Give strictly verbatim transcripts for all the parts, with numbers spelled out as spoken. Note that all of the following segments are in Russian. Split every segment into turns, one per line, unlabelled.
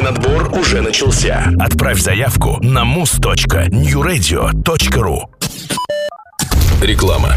Конкурсный отбор уже начался. Отправь заявку на муз точка нью радио точка ру. Реклама.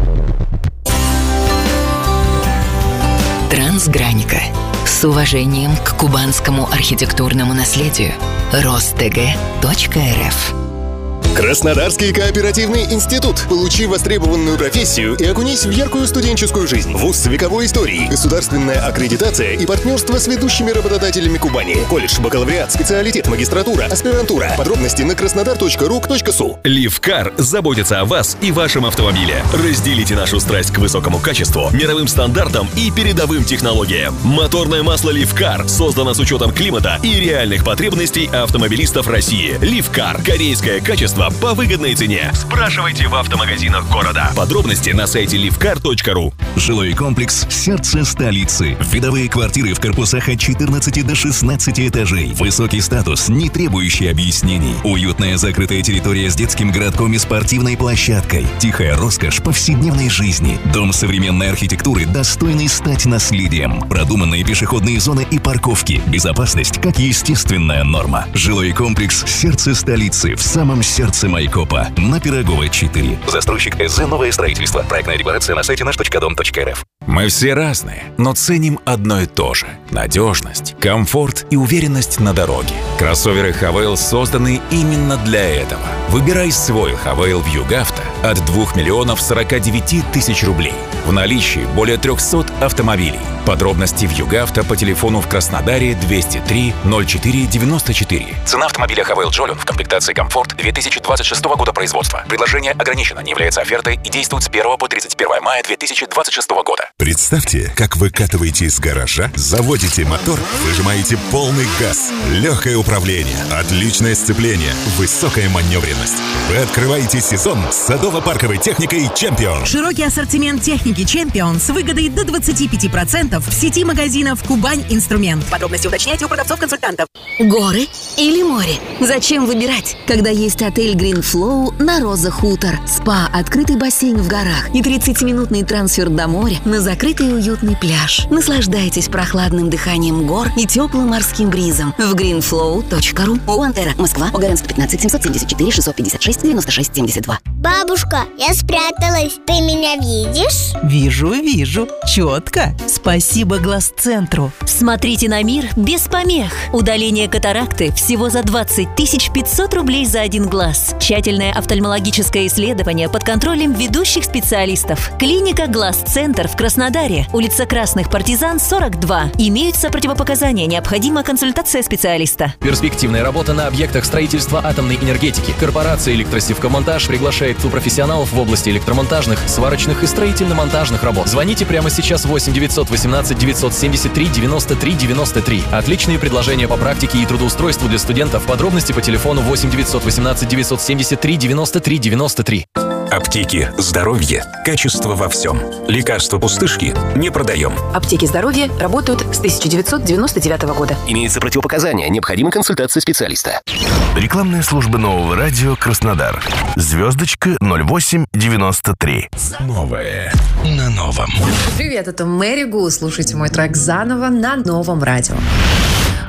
Трансграника. С уважением к кубанскому архитектурному наследию. ростг точка эр эф.
Краснодарский кооперативный институт. Получи востребованную профессию и окунись в яркую студенческую жизнь. Вуз с вековой историей, государственная аккредитация и партнерство с ведущими работодателями Кубани. Колледж, бакалавриат, специалитет, магистратура, аспирантура. Подробности на краснодар точка ру точка су.
Ливкар заботится о вас и вашем автомобиле. Разделите нашу страсть к высокому качеству, мировым стандартам и передовым технологиям. Моторное масло Ливкар создано с учетом климата и реальных потребностей автомобилистов России. Ливкар. Корейское качество по выгодной цене. Спрашивайте в автомагазинах города. Подробности на сайте ливкар точка ру.
Жилой комплекс «Сердце столицы». Видовые квартиры в корпусах от четырнадцати до шестнадцати этажей. Высокий статус, не требующий объяснений. Уютная закрытая территория с детским городком и спортивной площадкой. Тихая роскошь повседневной жизни. Дом современной архитектуры, достойный стать наследием. Продуманные пешеходные зоны и парковки. Безопасность как естественная норма. Жилой комплекс «Сердце столицы» в самом сердце Майкопа на Пироговой четыре. Застройщик ЭЗ «Новое строительство». Проектная декларация на сайте наш точка дом точка эр эф.
Мы все разные, но ценим одно и то же – надежность, комфорт и уверенность на дороге. Кроссоверы Хавейл созданы именно для этого. Выбирай свой Хавейл в Югавто от двух миллионов сорока девяти тысяч рублей. В наличии более трехсот автомобилей. Подробности в Югавто по телефону в Краснодаре двести три ноль четыре девяносто четыре.
Цена автомобиля Хавейл Джолион в комплектации «Комфорт» две тысячи двадцать шестого года производства. Предложение ограничено, не является офертой и действует с первого по тридцать первое мая две тысячи двадцать шестого года.
Представьте, как выкатываете из гаража, заводите мотор, выжимаете полный газ, легкое управление, отличное сцепление, высокая маневренность. Вы открываете сезон с садово-парковой техникой «Чемпион».
Широкий ассортимент техники «Чемпион» с выгодой до двадцати пяти процентов в сети магазинов «Кубань Инструмент». Подробности уточняйте у продавцов-консультантов.
Горы или море? Зачем выбирать, когда есть отель Green Flow на Роза Хутор, спа, открытый бассейн в горах и тридцатиминутный трансфер до моря на закрытый уютный пляж. Наслаждайтесь прохладным дыханием гор и теплым морским бризом в грин флоу точка ру. Уантера, Москва, Огарен сто пятнадцать семьсот семьдесят четыре шестьсот пятьдесят шесть девяносто шесть семьдесят два.
Бабушка, я спряталась. Ты меня видишь?
Вижу, вижу. Четко. Спасибо Глазцентру.
Смотрите на мир без помех. Удаление катаракты всего за двадцать тысяч пятьсот рублей за один глаз. Тщательное офтальмологическое исследование под контролем ведущих специалистов. Клиника Глазцентр в Краснодаре. Улица Красных Партизан, сорок два. Имеются противопоказания. Необходима консультация специалиста.
Перспективная работа на объектах строительства атомной энергетики. Корпорация «Электросевкомонтаж» приглашает профессионалов в области электромонтажных, сварочных и строительно-монтажных работ. Звоните прямо сейчас восемь девятьсот восемнадцать девятьсот семьдесят три девяносто три девяносто три. Отличные предложения по практике и трудоустройству для студентов. Подробности по телефону восемь девятьсот восемнадцать девятьсот семьдесят три девяносто три девяносто три.
Аптеки «Здоровье». Качество во всем. Лекарства пустышки не продаем.
Аптеки «Здоровье» работают с тысяча девятьсот девяносто девятого года.
Имеются противопоказания. Необходима консультация специалиста.
Рекламная служба нового радио «Краснодар». Звездочка ноль восемь девяносто три.
Новое на новом.
Привет, это Мэри Гу. Слушайте мой трек заново на новом радио.